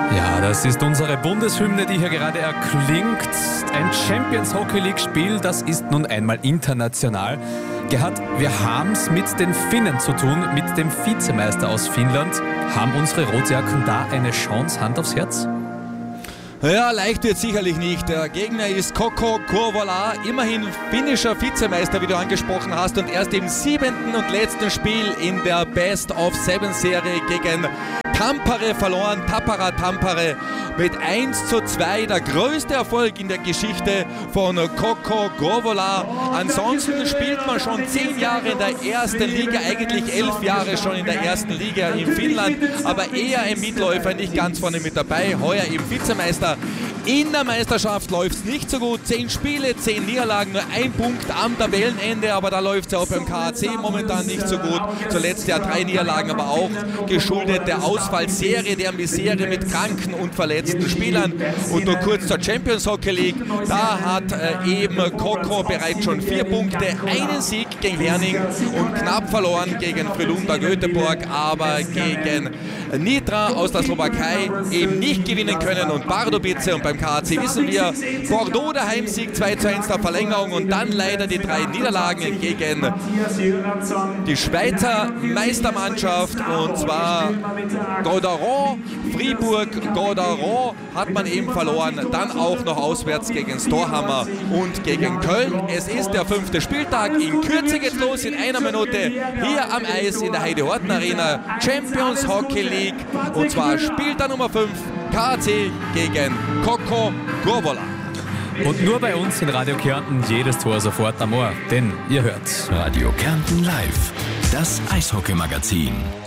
Ja, das ist unsere Bundeshymne, die hier gerade erklingt. Ein Champions Hockey League Spiel, das ist nun einmal international. Gerhard, wir haben es mit den Finnen zu tun, mit dem Vizemeister aus Finnland. Haben unsere Rotjacken da eine Chance, Hand aufs Herz? Ja, leicht wird sicherlich nicht. Der Gegner ist KK Kouvola, immerhin finnischer Vizemeister, wie du angesprochen hast, und erst im 7. und letzten Spiel in der Best-of-7-Serie gegen Tampere verloren, Tappara Tampere mit 1:2, der größte Erfolg in der Geschichte von KK Kouvola. Ansonsten spielt man schon 10 Jahre in der ersten Liga, eigentlich 11 Jahre schon in der ersten Liga in Finnland, aber eher ein Mitläufer, nicht ganz vorne mit dabei, heuer eben Vizemeister. In der Meisterschaft läuft es nicht so gut, 10 Spiele, 10 Niederlagen, nur 1 Punkt am Tabellenende, aber da läuft es ja auch beim KAC momentan nicht so gut. Zuletzt ja 3 Niederlagen, aber auch geschuldet der Ausfallserie, der Misere mit kranken und verletzten Spielern. Und nur kurz zur Champions Hockey League, da hat eben KK bereits schon 4 Punkte, einen Sieg gegen Lerning und knapp verloren gegen Frölunda Göteborg, aber gegen Nitra aus der Slowakei eben nicht gewinnen können und Pardubice. Und beim KAC wissen wir, Bordeaux der Heimsieg 2:1 der Verlängerung und dann leider die 3 Niederlagen gegen die Schweizer Meistermannschaft, und zwar Gauderon, Fribourg, Gauderon hat man eben verloren, dann auch noch auswärts gegen Storhammer und gegen Köln. Es ist der 5. Spieltag, in Kürze geht's los, in einer Minute hier am Eis in der Heide-Horten Arena, Champions Hockey League, und zwar Spieltag Nummer 5, KAC gegen KK Kouvola. Und nur bei uns in Radio Kärnten jedes Tor sofort am Ohr, denn ihr hört Radio Kärnten live, das Eishockey-Magazin.